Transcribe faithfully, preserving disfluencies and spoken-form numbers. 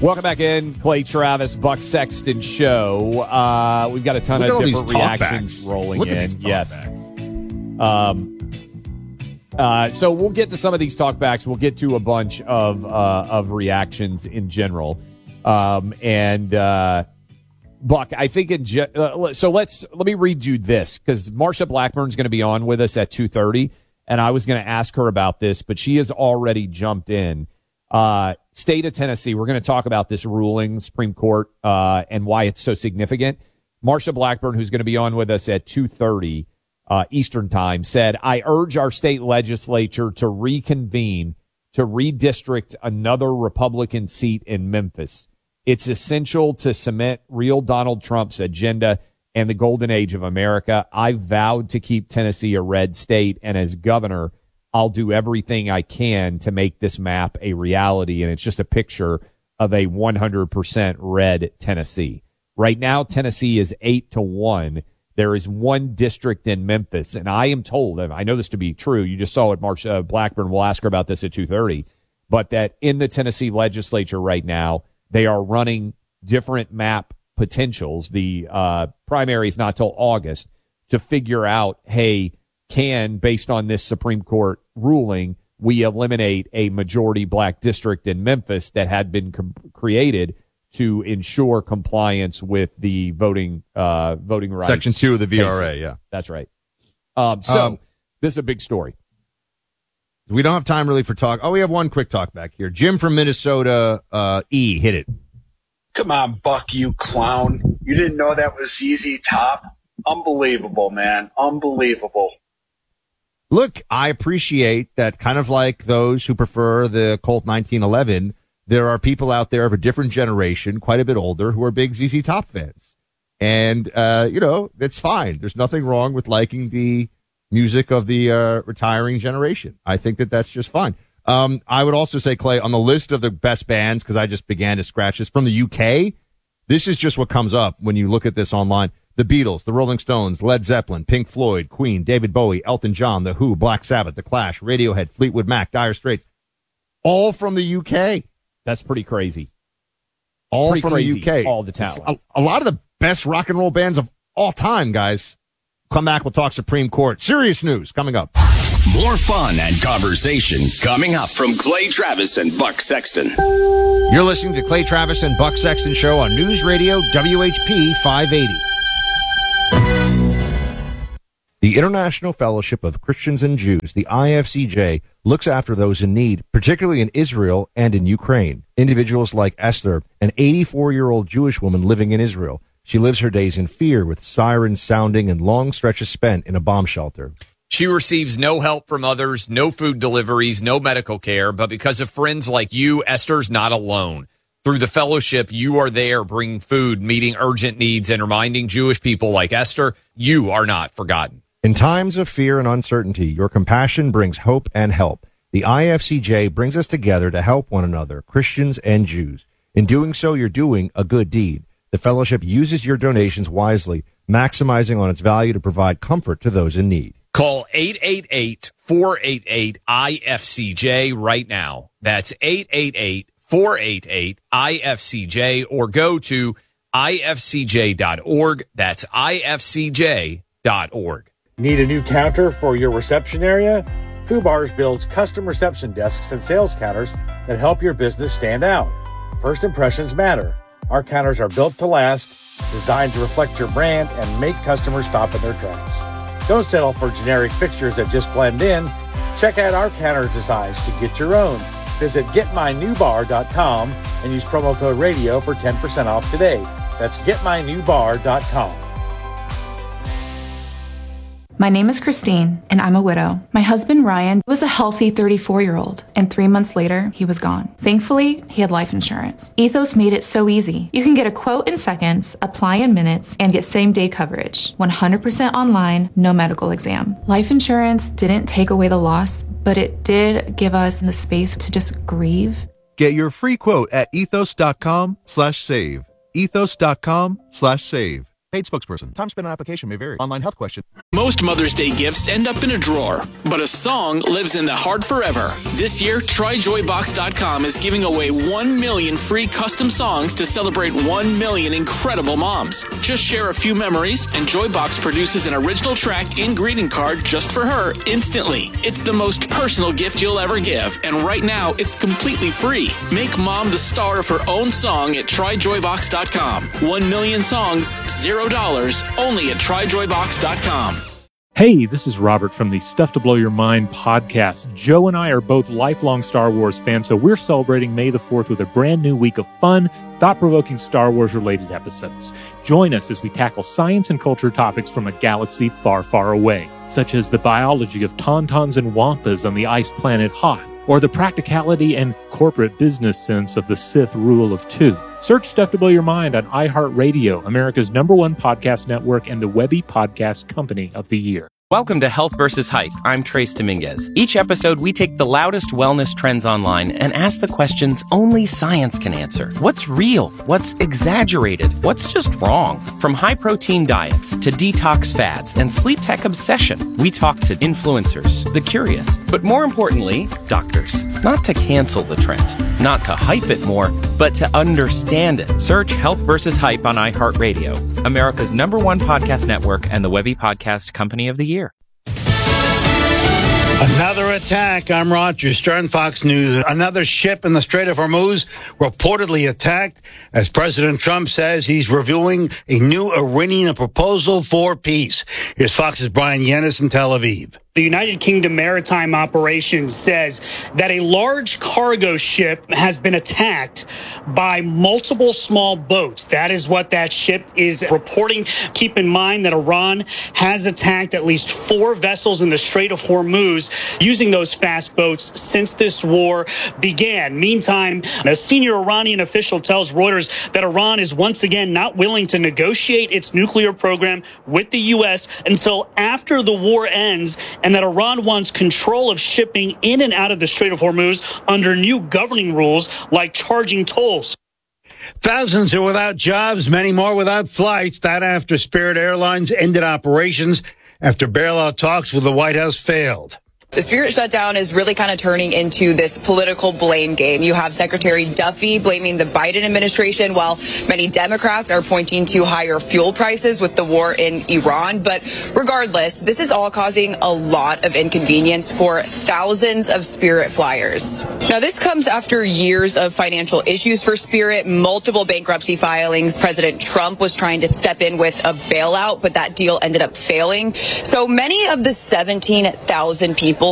Welcome back in, Clay Travis, Buck Sexton Show. Uh, we've got a ton Look of at all different these reactions talkbacks. rolling Look in. at these Yes. talkbacks. Um, uh, so we'll get to some of these talkbacks. We'll get to a bunch of uh, of reactions in general. Um, and uh, Buck, I think in ge- uh, so let's let me read you this because Marsha Blackburn's going to be on with us at two thirty, and I was going to ask her about this, but she has already jumped in. Uh, state of Tennessee, we're going to talk about this ruling, Supreme Court, uh, and why it's so significant. Marsha Blackburn, who's going to be on with us at two thirty uh, Eastern Time, said, I urge our state legislature to reconvene to redistrict another Republican seat in Memphis. It's essential to cement real Donald Trump's agenda and the golden age of America. I vowed to keep Tennessee a red state, and as governor, I'll do everything I can to make this map a reality. And it's just a picture of a one hundred percent red Tennessee. Right now, Tennessee is eight to one. There is one district in Memphis, and I am told, and I know this to be true, you just saw it, Marsha Blackburn, we'll ask her about this at two thirty, but that in the Tennessee legislature right now, they are running different map potentials. The uh, primary is not till August to figure out, hey, can, based on this Supreme Court ruling, we eliminate a majority black district in Memphis that had been com- created to ensure compliance with the voting uh, voting rights. Section two of the V R A, cases. yeah. That's right. Um, so Um, this is a big story. We don't have time really for talk. Oh, we have one quick talk back here. Jim from Minnesota, uh, E, hit it. Come on, Buck, you clown. You didn't know that was Z Z Top? Unbelievable, man. Unbelievable. Look, I appreciate that kind of like those who prefer the Colt nineteen eleven, there are people out there of a different generation, quite a bit older, who are big Z Z Top fans. And, uh, you know, that's fine. There's nothing wrong with liking the music of the uh, retiring generation. I think that that's just fine. Um, I would also say, Clay, on the list of the best bands, because I just began to scratch this, from the U K, this is just what comes up when you look at this online. The Beatles, the Rolling Stones, Led Zeppelin, Pink Floyd, Queen, David Bowie, Elton John, The Who, Black Sabbath, The Clash, Radiohead, Fleetwood Mac, Dire Straits, all from the U K. That's pretty crazy. All pretty from crazy, the U K. all the talent. A, a lot of the best rock and roll bands of all time, guys. Come back, we'll talk Supreme Court. Serious news coming up. More fun and conversation coming up from Clay Travis and Buck Sexton. You're listening to Clay Travis and Buck Sexton Show on News Radio W H P five eighty. The International Fellowship of Christians and Jews, the I F C J, looks after those in need, particularly in Israel and in Ukraine. Individuals like Esther, an eighty-four-year-old Jewish woman living in Israel. She lives her days in fear with sirens sounding and long stretches spent in a bomb shelter. She receives no help from others, no food deliveries, no medical care, but because of friends like you, Esther's not alone. Through the fellowship, you are there bringing food, meeting urgent needs, and reminding Jewish people like Esther, you are not forgotten. In times of fear and uncertainty, your compassion brings hope and help. The I F C J brings us together to help one another, Christians and Jews. In doing so, you're doing a good deed. The fellowship uses your donations wisely, maximizing on its value to provide comfort to those in need. Call eight eight eight, four eight eight, I F C J right now. That's eight eight eight, four eight eight, I F C J or go to I F C J dot org. That's I F C J dot org. Need a new counter for your reception area? Foo Bars builds custom reception desks and sales counters that help your business stand out. First impressions matter. Our counters are built to last, designed to reflect your brand and make customers stop in their tracks. Don't settle for generic fixtures that just blend in. Check out our counter designs to get your own. Visit get my new bar dot com and use promo code radio for ten percent off today. That's get my new bar dot com. My name is Christine, and I'm a widow. My husband, Ryan, was a healthy thirty-four-year-old, and three months later, he was gone. Thankfully, he had life insurance. Ethos made it so easy. You can get a quote in seconds, apply in minutes, and get same-day coverage. one hundred percent online, no medical exam. Life insurance didn't take away the loss, but it did give us the space to just grieve. Get your free quote at ethos dot com slash save. ethos dot com slash save. Paid spokesperson. Time spent on application may vary. Online health question. Most Mother's Day gifts end up in a drawer, but a song lives in the heart forever. This year, try joy box dot com is giving away one million free custom songs to celebrate one million incredible moms. Just share a few memories, and Joybox produces an original track and greeting card just for her instantly. It's the most personal gift you'll ever give, and right now, it's completely free. Make mom the star of her own song at try joy box dot com. One million songs, zero dollars, only at try joy box dot com. Hey, this is Robert from the Stuff to Blow Your Mind podcast. Joe and I are both lifelong Star Wars fans, so we're celebrating May the fourth with a brand new week of fun, thought-provoking Star Wars-related episodes. Join us as we tackle science and culture topics from a galaxy far, far away, such as the biology of tauntauns and wampas on the ice planet Hoth, or the practicality and corporate business sense of the Sith rule of two. Search Stuff to Blow Your Mind on iHeartRadio, America's number one podcast network and the Webby Podcast Company of the Year. Welcome to Health versus Hype. I'm Trace Dominguez. Each episode, we take the loudest wellness trends online and ask the questions only science can answer. What's real? What's exaggerated? What's just wrong? From high-protein diets to detox fads and sleep tech obsession, we talk to influencers, the curious, but more importantly, doctors. Not to cancel the trend, not to hype it more, but to understand it. Search Health versus Hype on iHeartRadio, America's number one podcast network and the Webby Podcast Company of the Year. Another attack. I'm Roger Stern, Fox News. Another ship in the Strait of Hormuz reportedly attacked as President Trump says he's reviewing a new Iranian proposal for peace. Here's Fox's Brian Yennis in Tel Aviv. The United Kingdom Maritime Operations says that a large cargo ship has been attacked by multiple small boats. That is what that ship is reporting. Keep in mind that Iran has attacked at least four vessels in the Strait of Hormuz using those fast boats since this war began. Meantime, a senior Iranian official tells Reuters that Iran is once again not willing to negotiate its nuclear program with the U S until after the war ends, and that Iran wants control of shipping in and out of the Strait of Hormuz under new governing rules like charging tolls. Thousands are without jobs, many more without flights. That after Spirit Airlines ended operations after bailout talks with the White House failed. The Spirit shutdown is really kind of turning into this political blame game. You have Secretary Duffy blaming the Biden administration, while many Democrats are pointing to higher fuel prices with the war in Iran. But regardless, this is all causing a lot of inconvenience for thousands of Spirit flyers. Now, this comes after years of financial issues for Spirit, multiple bankruptcy filings. President Trump was trying to step in with a bailout, but that deal ended up failing. So many of the seventeen thousand people